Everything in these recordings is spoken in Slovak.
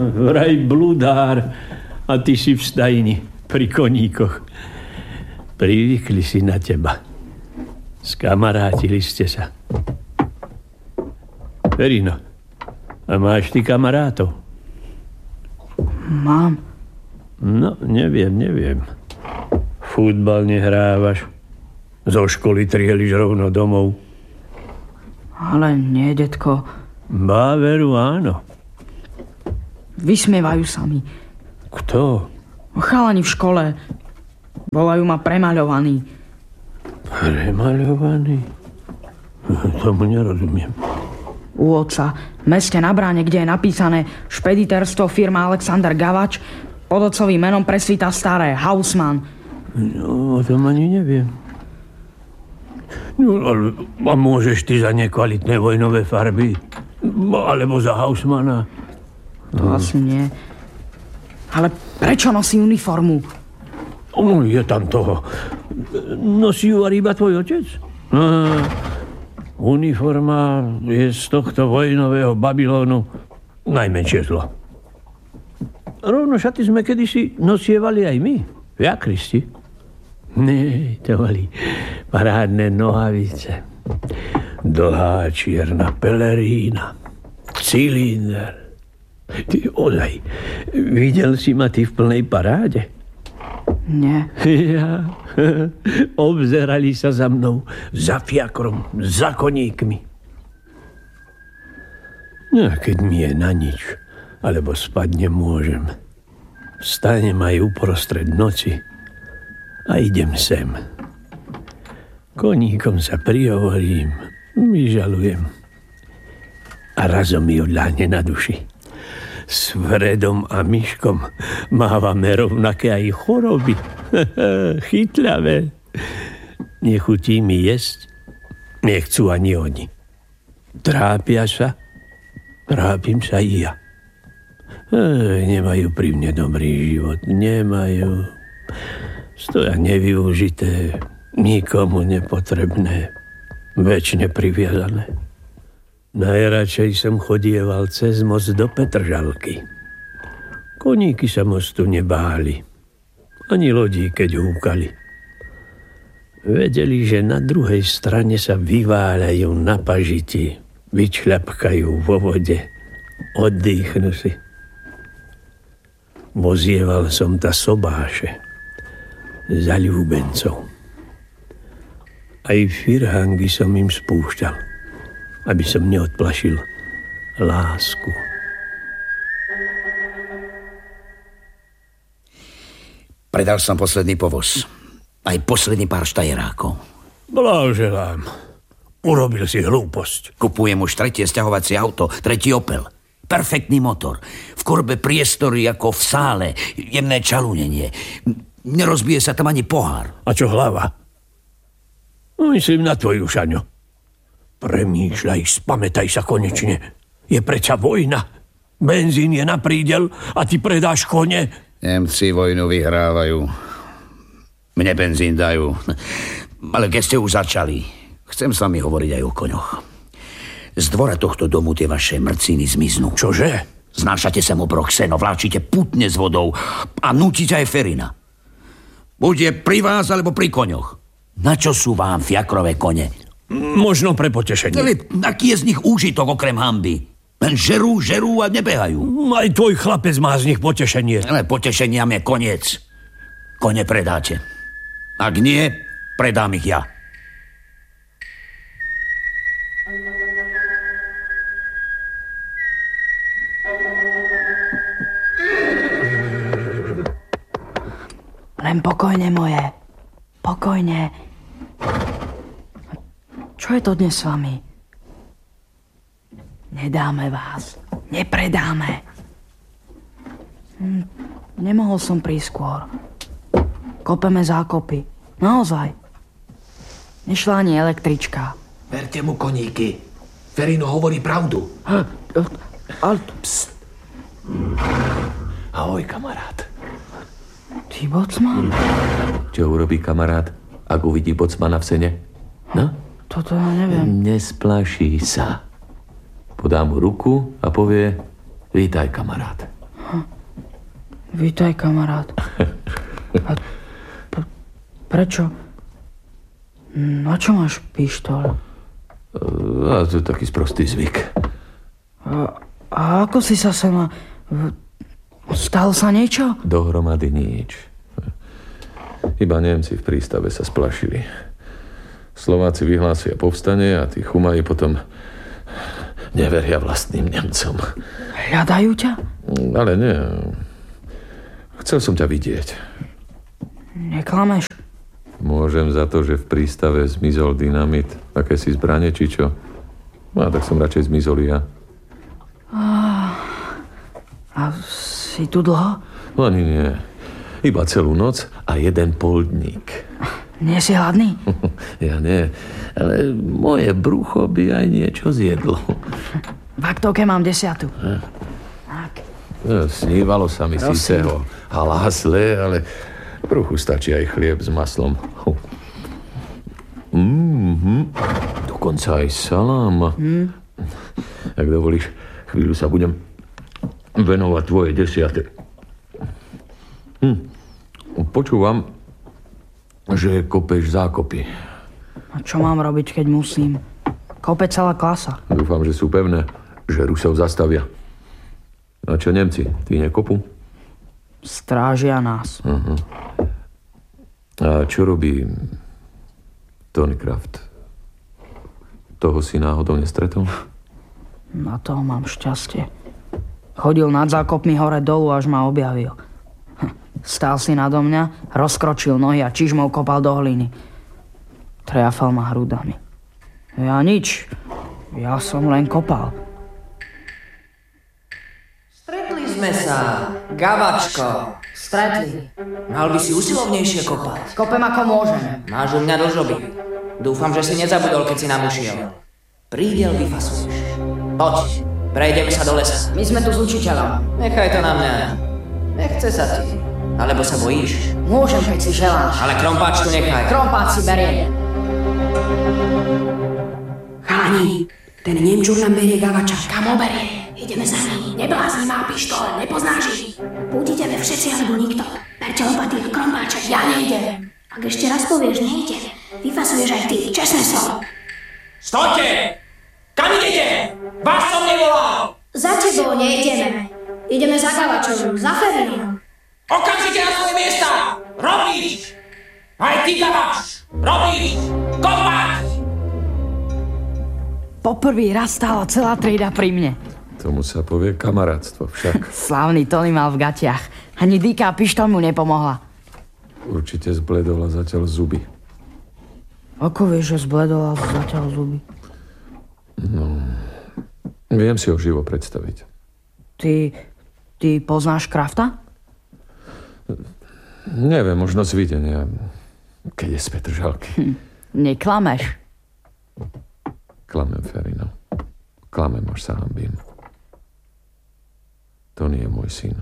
Vraj bludár a ty si v stajni pri koníkoch. Privykli si na teba. Skamarátili ste sa. Ferino, a máš ty kamarátov? Mám. No, neviem. Futbal nehrávaš. Zo školy trieliš rovno domov. Ale nie, detko. Bá, veru, áno. Vysmievajú sa mi. Kto? Chalani v škole. Volajú ma premaľovaný. Premaľovaný? Tomu nerozumiem. U otca, v meste na bráne, kde je napísané špediterstvo firma Alexander Gavač, pod otcovým menom presvíta staré Hausmann. No, o tom ani neviem. No, ale a môžeš ty za nekvalitné vojnové farby? Alebo za Hausmana? To asi nie. Ale prečo nosí uniformu? No, je tam toho. Nosí ju iba tvoj otec? Uniforma je z tohto vojnového Babylónu najmenšie zlo. Rovno šaty sme kedysi nosievali aj my, viakristi. Nie, to boli parádne nohavice. Dlhá čierna pelerína, cylindr. Ty ozaj, videl si ma ty v plnej paráde? Nie. Ja. Obzerali sa za mnou, za fiakrom, za koníkmi. No, keď mi je na nič, alebo spať nemôžem, vstanem aj uprostred noci a idem sem. Koníkom sa prihovorím, vyžalujem a razom mi odľahne na duši. S Fredom a Myškom mávame rovnaké aj choroby. Chytľavé. Nechutí mi jesť, nechcú ani oni. Trápia sa, trápim sa i ja. Nemajú pri mne dobrý život, nemajú. Stoja nevyužité, nikomu nepotrebné, večne priviazané. Najradšej som chodieval cez most do Petržalky. Koníky sa mostu nebáli, ani lodí, keď húkali. Vedeli, že na druhej strane sa vyváľajú na pažiti, vyčľapkajú vo vode, oddychnú si. Vozieval som ta sobáše za ľúbencov. Aj firhangy som im spúšťal, aby som neodplašil lásku. Predal som posledný povoz. Aj posledný pár štajerákov. Blahoželám. Urobil si hlúposť. Kupujem už tretie sťahovacie auto, tretí Opel. Perfektný motor. V korbe priestory ako v sále. Jemné čalúnenie. Nerozbije sa tam ani pohár. A čo hlava? Myslím na tvoju, Šaňo. Premýšľaj, spamätaj sa konečne. Je predsa vojna. Benzín je na prídel a ty predáš kone. Nemci vojnu vyhrávajú. Mne benzín dajú. Ale keď ste už začali, chcem s vami hovoriť aj o koňoch. Z dvora tohto domu tie vaše mrciny zmiznú. Čože? Znášate sem obrok seno, vláčite putne s vodou a nutíte aj Ferina. Bude pri vás alebo pri koňoch. Na čo sú vám fiakrové kone? Možno pre potešenie. Ale aký je z nich úžitok okrem hanby? Len žerú a nebehajú. Aj tvoj chlapec má z nich potešenie. Ale potešeniam je koniec. Kone predáte. Ak nie, predám ich ja. Len pokojne, moje. Pokojne. Čo je to dnes s vami? Nedáme vás. Nepredáme. Nemohol som prísť skôr. Kopeme zákopy. Naozaj. Nešla ani električka. Verte mu koníky. Ferino hovorí pravdu. Ale... Psst. Ahoj, kamarát. Ty, bocman? Čo urobí kamarát, ak uvidí bocmana v sene? No? Toto ja neviem. Nesplaší sa. Podá mu ruku a povie: vítaj, kamarát. Vítaj, kamarát. A prečo? Na čo máš pištol? A to je taký sprostý zvyk. A ako si sa sama... Stalo sa niečo? Dohromady nič. Iba Nemci v prístave sa splašili. Slováci vyhlásia povstanie a tí chumaji potom neveria vlastným Nemcom. Hľadajú ťa? Ale nie. Chcel som ťa vidieť. Neklameš? Môžem za to, že v prístave zmizol dynamit, akési zbrane, či čo? No, tak som radšej zmizol ja. A si tu dlho? No ani nie. Iba celú noc a 1,5 dník. Nie si hladný? Ja nie, ale moje brucho by aj niečo zjedlo. V aktovke mám 10. Tak. Snívalo sa mi síce o halásle, ale bruchu stačí aj chlieb s maslom. Dokonca aj salám. Ak dovolíš, chvíľu sa budem venovať tvoje 10. Počúvam, že kopeš zákopy. A čo mám robiť, keď musím? Kope celá klasa. Dúfam, že sú pevné, že Rusov zastavia. A čo Nemci? Tí nekopú? Strážia nás. A čo robí Tony Kraft? Toho si náhodou nestretol? Na toho mám šťastie. Chodil nad zákopmi hore dolu, až ma objavil. Stál si nado mňa, rozkročil nohy a čižmou kopal do hliny. Triafal ma hrudami. Ja nič. Ja som len kopal. Stretli sme sa, Gavačko. Stretli. Mal by si usilovnejšie kopať. Kopem ako môžem. Máš u mňa dlžoby. Dúfam, že si nezabudol, keď si nám ušiel. Prídel vyfasuješ. Poď, prejdeme sa do lesa. My sme tu s učiteľom. Nechaj to na mňa. Nechce sa ti. Alebo sa bojíš? Môžem, keď si želáš. Ale krompáč tu nechaj. Krompáč si berie. Chalani, ten Nemčur nám berie Gavača. Kam ho berie? Ideme za ním. Neblázni, má pištol, nepoznáš ich. Buď ideme všetci, alebo nikto. Berte lopaty a krompáček, ja nejdem. Ak ešte raz povieš, nejdem, vyfasuješ aj ty, čestné slovo. Stojte! Kam idete? Vás som nevolal! Za tebou nejdeme. Ideme za Gavačom, za Ferinom. Okamžite na svoje miesta! Robiť! Aj ty, Gavač! Robiť! Kopať! Poprvý raz stála celá trieda pri mne. Tomu sa povie kamarátstvo však. Slávny Tony mal v gatiach. Ani dýka pištol mu nepomohla. Určite zbledol a zatiaľ zuby. Ako vieš, že zbledol a zatiaľ zuby? No, viem si ho živo predstaviť. Ty poznáš Krafta? Neviem, možno z videnia, keď je z Petržalky. Neklameš. Klamem, Ferino. Klamem, až sa hanbím. Tony je môj syn.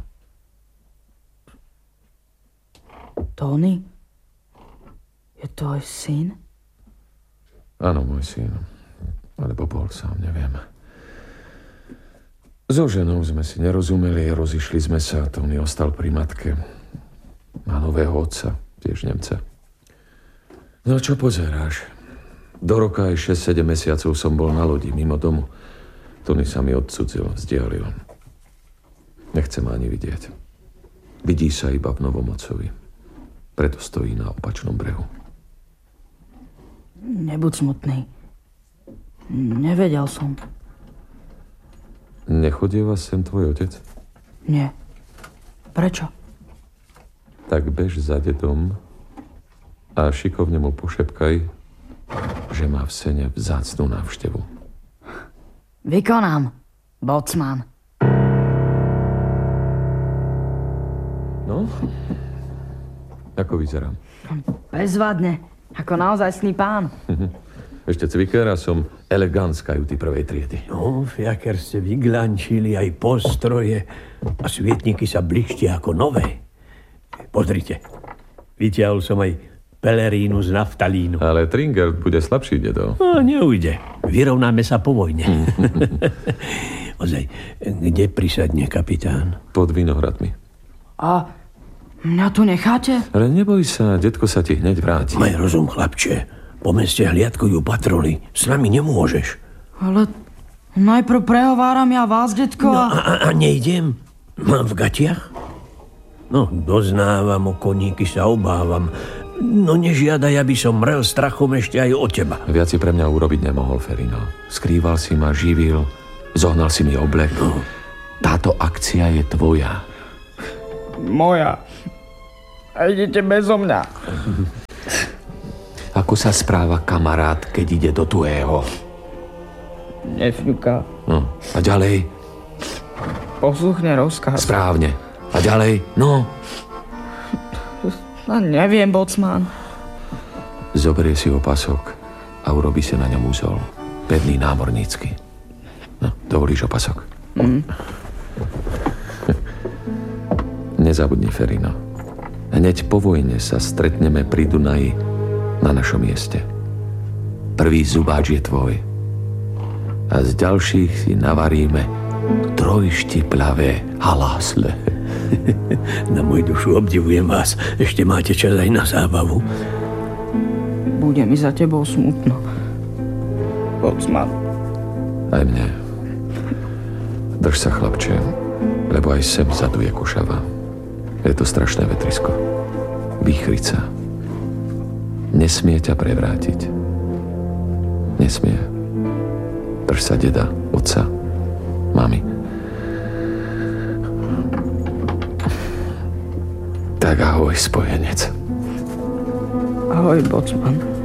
Tony? Je tvoj syn? Áno, môj syn. Alebo bol sám, neviem. So ženou sme si nerozumeli, rozišli sme sa, Tony ostal pri matke. Má nového otca, tiež Nemca. No čo pozeráš? Do roka aj 6-7 mesiacov som bol na lodi, mimo domu. Tony sa mi odcudzil, vzdialil. Nechce ma ani vidieť. Vidí sa iba v Novom Otcovi. Preto stojí na opačnom brehu. Nebuď smutný. Nevedel som. Nechodieva sem tvoj otec? Nie. Prečo? Tak bež za dedom a šikovne mu pošepkaj, že má v sene vzácnu návštevu. Vykonám, bocman. No? Ako vyzerám? Bezvadne, ako naozajstný pán. Ešte cvikera som elegantskajú prvej triedy. No, jaker ste vyglančili aj postroje a svietniky sa blištia ako nové. Pozrite, vytiahol som aj pelerínu z naftalínu. Ale Tringert bude slabší, dedo. No, neujde. Vyrovnáme sa po vojne. Ozaj, kde prisadne kapitán? Pod Vinohradmi. A mňa tu necháte? Ale neboj sa, detko sa ti hneď vráti. Maj rozum, chlapče. Po meste hliadkujú patroly. S nami nemôžeš. Ale najprv prehováram ja vás, detko, No, a nejdem? Mám v gatiach? No, doznávam, o koníky sa obávam. No nežiadaj, aby som mrel strachom ešte aj o teba. Viac si pre mňa urobiť nemohol, Ferino. Skrýval si ma, živil, zohnal si mi oblek. No. Táto akcia je tvoja. Moja. A idete bezo mňa. Ako sa správa kamarát, keď ide do tuhého? Nefňuka. No, a ďalej? Posluchne rozkaz. Správne. A ďalej? No. No, neviem, bocman. Zoberie si opasok a urobí si na ňom úzol. Pevný, námornícky. No, dovolíš opasok? Nezabudni, Ferino. Hneď po vojne sa stretneme pri Dunaji na našom mieste. Prvý zubáč je tvoj. A z ďalších si navaríme trojštiplavé halásle. Na moju dušu obdivujem vás. Ešte máte čas aj na zábavu. Bude mi za tebou smutno. Bocman. Aj mne. Drž sa, chlapče, lebo aj sem vzadu je kušava. Je to strašné vetrisko. Výchrica. Nesmie ťa prevrátiť. Nesmie. Drž sa deda, otca, mami. Tak ahoj, spojenec. Ahoj, bocman.